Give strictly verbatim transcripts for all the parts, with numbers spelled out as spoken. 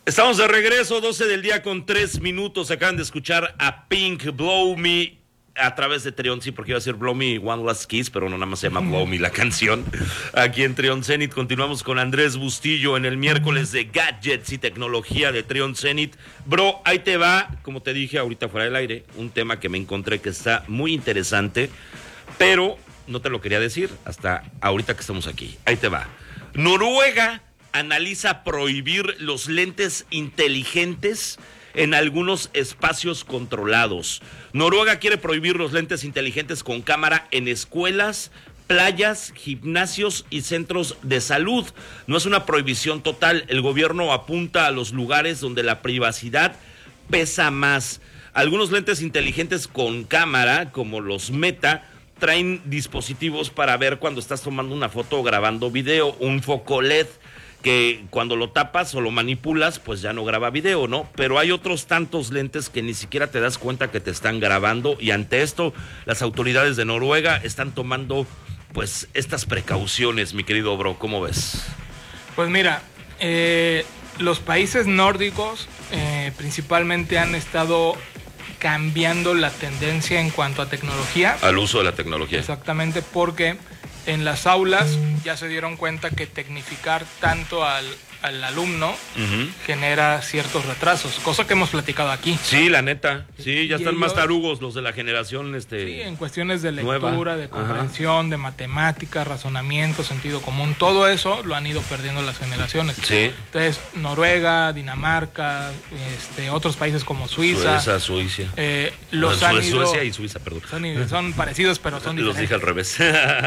Estamos de regreso, doce del día con tres minutos. Acaban de escuchar a Pink, Blow Me, a través de Trion, sí, porque iba a decir Blow Me One Last Kiss, pero no, nada más se llama Blow Me la canción. Aquí en Trion Zenit continuamos con Andrés Bustillo en el miércoles de gadgets y tecnología de Trion Zenit. Bro, ahí te va, como te dije ahorita fuera del aire, un tema que me encontré que está muy interesante, pero no te lo quería decir hasta ahorita que estamos aquí. Ahí te va. Noruega analiza prohibir los lentes inteligentes en algunos espacios controlados. Noruega quiere prohibir los lentes inteligentes con cámara en escuelas, playas, gimnasios y centros de salud. No es una prohibición total. El gobierno apunta a los lugares donde la privacidad pesa más. Algunos lentes inteligentes con cámara, como los Meta, traen dispositivos para ver cuando estás tomando una foto o grabando video, un foco L E D que cuando lo tapas o lo manipulas, pues ya no graba video, ¿no? Pero hay otros tantos lentes que ni siquiera te das cuenta que te están grabando, y ante esto, las autoridades de Noruega están tomando, pues, estas precauciones, mi querido bro. ¿Cómo ves? Pues mira, eh, los países nórdicos eh, principalmente han estado cambiando la tendencia en cuanto a tecnología. Al uso de la tecnología. Exactamente, porque en las aulas ya se dieron cuenta que tecnificar tanto al, al alumno uh-huh. genera ciertos retrasos, cosa que hemos platicado aquí. Sí, la neta, sí, ya y están ellos, más tarugos los de la generación este, sí, en cuestiones de lectura, nueva. de comprensión, ajá. de matemáticas, razonamiento, sentido común, todo eso lo han ido perdiendo las generaciones. Sí. Entonces, Noruega, Dinamarca, este, otros países como Suiza. Suiza, Suiza. Eh, los no, han Suecia ido, Suecia y Suiza, perdón. Son, son parecidos, pero son diferentes. Los dije al revés.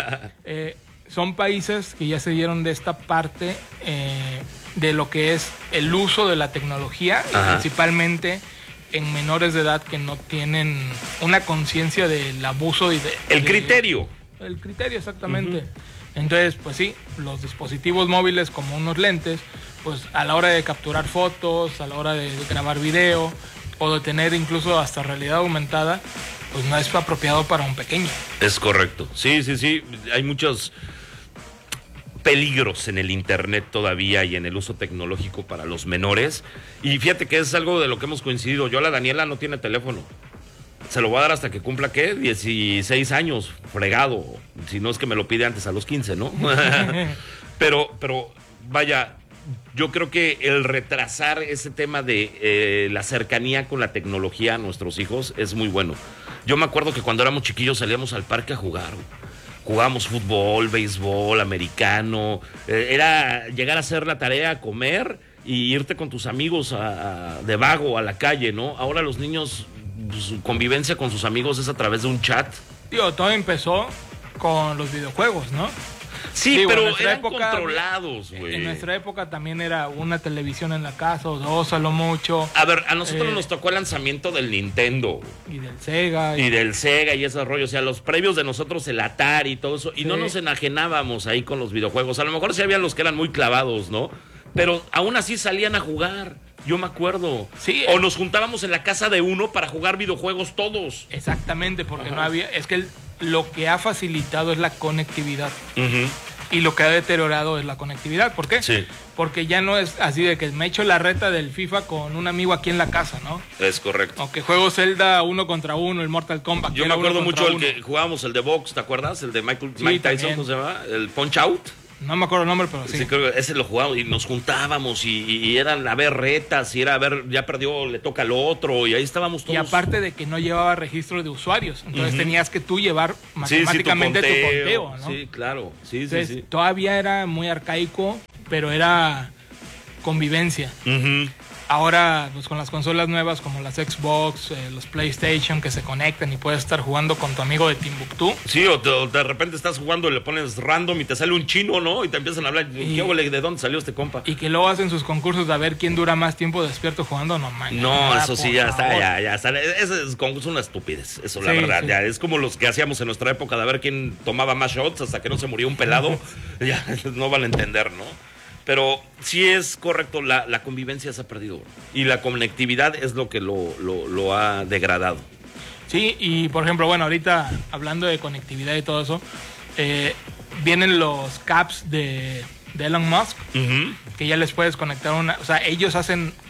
eh, son países que ya se dieron de esta parte eh, de lo que es el uso de la tecnología, principalmente en menores de edad que no tienen una conciencia del abuso y de... El de, criterio. El criterio, exactamente. Uh-huh. Entonces, pues sí, los dispositivos móviles como unos lentes, pues a la hora de capturar fotos, a la hora de grabar video o de tener incluso hasta realidad aumentada, pues no es apropiado para un pequeño. Es correcto. Sí, sí, sí. Hay muchos peligros en el internet todavía y en el uso tecnológico para los menores. Y fíjate que es algo de lo que hemos coincidido. Yo, la Daniela no tiene teléfono. Se lo voy a dar hasta que cumpla, ¿qué? dieciséis años, fregado. Si no es que me lo pide antes a los quince, ¿no? pero, pero, vaya, yo creo que el retrasar ese tema de eh, la cercanía con la tecnología a nuestros hijos es muy bueno. Yo me acuerdo que cuando éramos chiquillos salíamos al parque a jugar. Jugábamos fútbol, béisbol, americano. Eh, era llegar a hacer la tarea, comer y irte con tus amigos a, a, de vago a la calle, ¿no? Ahora los niños, su convivencia con sus amigos es a través de un chat. Tío, todo empezó con los videojuegos, ¿no? Sí, Digo, pero eran época, controlados, güey. En nuestra época también era una televisión en la casa o dos a lo mucho. A ver, a nosotros eh, nos tocó el lanzamiento del Nintendo. Y del Sega. Y, y del Sega y ese rollo. O sea, los previos de nosotros, el Atari y todo eso. Y sí. no nos enajenábamos ahí con los videojuegos. A lo mejor sí habían los que eran muy clavados, ¿no? Pero aún así salían a jugar. Yo me acuerdo. Sí. O nos juntábamos en la casa de uno para jugar videojuegos todos. Exactamente, porque Ajá. no había... Es que el, lo que ha facilitado es la conectividad. Uh-huh. Y lo que ha deteriorado es la conectividad. ¿Por qué? Sí. Porque ya no es así de que me echo la reta del FIFA con un amigo aquí en la casa, ¿no? Es correcto. O que juego Zelda uno contra uno, el Mortal Kombat. Yo me acuerdo mucho del que jugábamos, el de box, ¿te acuerdas? El de Michael, sí, Mike Tyson, ¿cómo se llama? El Punch Out. No me acuerdo el nombre, pero sí. Sí, creo que ese lo jugábamos y nos juntábamos y, y eran a ver retas y era a ver, ya perdió, le toca al otro y ahí estábamos todos. Y aparte de que no llevaba registro de usuarios, entonces uh-huh. tenías que tú llevar matemáticamente sí, sí, tu, conteo, tu conteo, ¿no? Sí, claro, sí, entonces, sí, sí. Todavía era muy arcaico, pero era convivencia. Uh-huh. Ahora, pues con las consolas nuevas como las Xbox, eh, los PlayStation que se conectan y puedes estar jugando con tu amigo de Timbuktu. Sí, o, te, o de repente estás jugando y le pones random y te sale un chino, ¿no? Y te empiezan a hablar, y, ¿qué huele? ¿De dónde salió este compa? Y que luego hacen sus concursos de a ver quién dura más tiempo despierto jugando, no man. No, nada, eso sí, ya favor. está, ya, ya está. Ese es concurso una estupidez, eso sí, la verdad. Sí. Ya es como los que hacíamos en nuestra época de a ver quién tomaba más shots hasta que no se murió un pelado. Ya no van a entender, ¿no? Pero sí es correcto, la, la convivencia se ha perdido y la conectividad es lo que lo, lo, lo ha degradado. Sí, y por ejemplo, bueno, ahorita hablando de conectividad y todo eso, eh, vienen los caps de, de Elon Musk, uh-huh. que ya les puedes conectar una... O sea, ellos hacen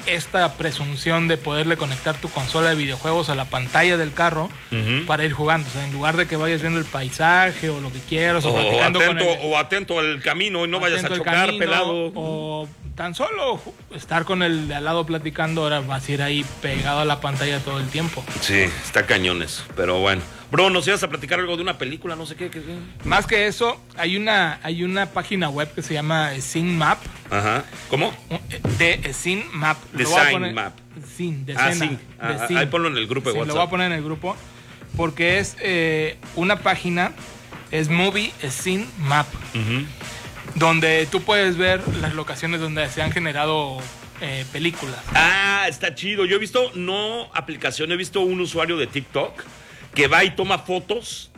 esta presunción de poderle conectar tu consola de videojuegos a la pantalla del carro uh-huh. para ir jugando. O sea, en lugar de que vayas viendo el paisaje o lo que quieras, o, o, platicando atento, con el, o atento al camino y no vayas a chocar, camino, pelado. O tan solo estar con el de al lado platicando, ahora vas a ir ahí pegado a la pantalla todo el tiempo. Sí, está cañones, pero bueno. Bro, ¿nos ibas a platicar algo de una película? No sé qué. qué, qué. Más que eso, hay una hay una página web que se llama Scene Map. Ajá. ¿Cómo? De Scene Map. De Scene Map. Scene, de ah, escena. Sí. Ah, de scene. Ahí ponlo en el grupo de sí, WhatsApp. Lo voy a poner en el grupo porque es eh, una página, es Movie Scene Map, uh-huh. donde tú puedes ver las locaciones donde se han generado eh, películas. Ah, está chido. Yo he visto, no aplicación, he visto un usuario de TikTok que va y toma fotos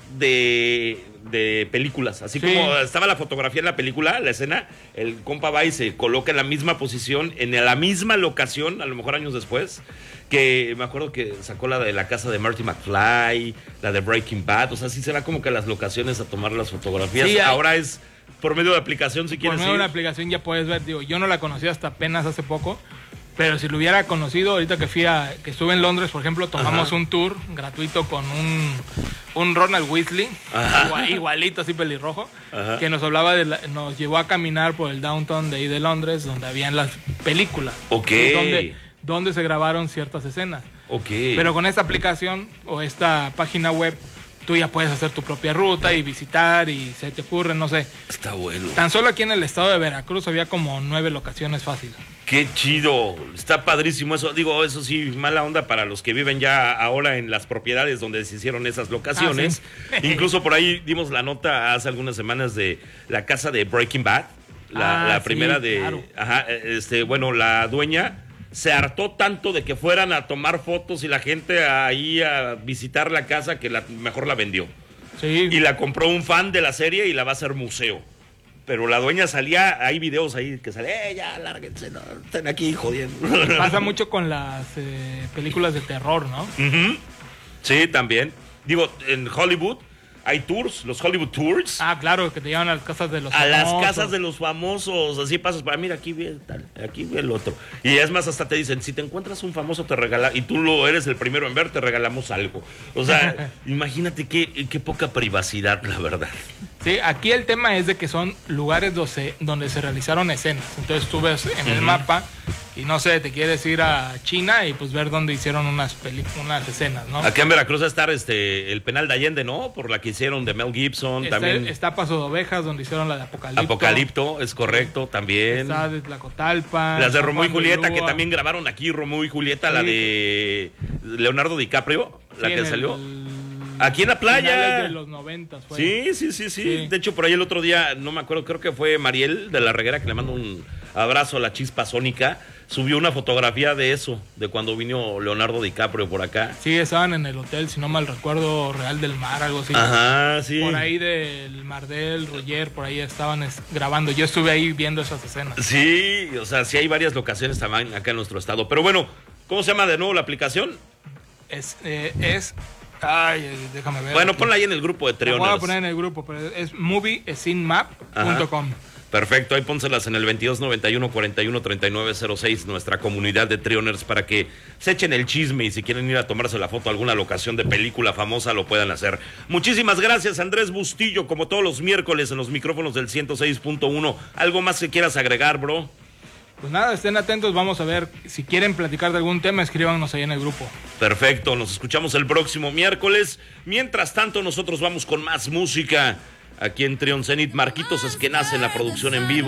de, de películas. Así sí. como estaba la fotografía en la película, la escena, el compa va y se coloca en la misma posición, en la misma locación, a lo mejor años después, que me acuerdo que sacó la de la casa de Marty McFly, la de Breaking Bad. O sea, sí se va como que a las locaciones a tomar las fotografías. Sí, ahora es por medio de aplicación, si quieres. Por medio de una aplicación ya puedes ver, digo, yo no la conocí hasta apenas hace poco. Pero si lo hubiera conocido, ahorita que fui a, que estuve en Londres, por ejemplo, tomamos Ajá. un tour gratuito con un, un Ronald Weasley, igual, igualito, así pelirrojo, Ajá. que nos hablaba de la, nos llevó a caminar por el downtown de ahí de Londres, donde habían las películas. Ok. Donde, donde se grabaron ciertas escenas. Ok. Pero con esta aplicación o esta página web, tú ya puedes hacer tu propia ruta y visitar y se te ocurre, no sé. Está bueno. Tan solo aquí en el estado de Veracruz había como nueve locaciones fáciles. Qué chido, está padrísimo eso. Digo, eso sí, mala onda para los que viven ya ahora en las propiedades donde se hicieron esas locaciones. Ah, ¿sí? Incluso por ahí dimos la nota hace algunas semanas de la casa de Breaking Bad, la, ah, la primera sí, de... Claro. Ajá, este, bueno, la dueña se hartó tanto de que fueran a tomar fotos y la gente ahí a visitar la casa que la, mejor la vendió. Sí. Y la compró un fan de la serie y la va a hacer museo. Pero la dueña salía, hay videos ahí que sale, eh, ya, lárguense, no, están aquí jodiendo. Pasa mucho con las eh, películas de terror, ¿no? Uh-huh. Sí, también. Digo, en Hollywood hay tours, los Hollywood Tours. Ah, claro, que te llevan a las casas de los a famosos. A las casas de los famosos, así pasas para, mira, aquí ve tal, aquí ve el otro. Y es más, hasta te dicen, si te encuentras un famoso te regala, y tú lo eres el primero en ver, te regalamos algo. O sea, imagínate qué, qué poca privacidad, la verdad. Sí, aquí el tema es de que son lugares donde, donde se realizaron escenas. Entonces tú ves en uh-huh. el mapa y no sé, te quieres ir a China y pues ver dónde hicieron unas peli- unas escenas, ¿no? Aquí en Veracruz va a estar este, el penal de Allende, ¿no? Por la que hicieron de Mel Gibson. Está, también. Está Paso de Ovejas, donde hicieron la de Apocalipto. Apocalipto, es correcto, también. Está de Tlacotalpa. Las de Romeo y Julieta, que también grabaron aquí, Romeo y Julieta, sí. La de Leonardo DiCaprio, la sí, que salió. El... Aquí en la playa. De los noventas, fue. Sí, sí, sí, sí, sí. De hecho, por ahí el otro día, no me acuerdo, creo que fue Mariel de la Reguera, que le mando un abrazo a la chispa sónica. Subió una fotografía de eso, de cuando vino Leonardo DiCaprio por acá. Sí, estaban en el hotel, si no mal recuerdo, Real del Mar, algo así. Ajá, sí. Por ahí del Mar del Roger, por ahí estaban es, grabando. Yo estuve ahí viendo esas escenas. Sí, o sea, sí hay varias locaciones también acá en nuestro estado. Pero bueno, ¿cómo se llama de nuevo la aplicación? Es... Eh, es Ay, déjame ver. Bueno, aquí. Ponla ahí en el grupo de Treoners. La voy a poner en el grupo, pero es movie scene map punto com. Perfecto, ahí pónselas en el veintidós noventa y uno cuarenta y uno treinta y nueve cero seis, nuestra comunidad de Treoners, para que se echen el chisme y si quieren ir a tomarse la foto a alguna locación de película famosa lo puedan hacer. Muchísimas gracias, Andrés Bustillo, como todos los miércoles en los micrófonos del ciento seis punto uno. ¿Algo más que quieras agregar, bro? Pues nada, estén atentos, vamos a ver, si quieren platicar de algún tema, escríbanos ahí en el grupo. Perfecto, nos escuchamos el próximo miércoles. Mientras tanto, nosotros vamos con más música aquí en Trion Zenit. Marquitos Esquenazi en la producción en vivo.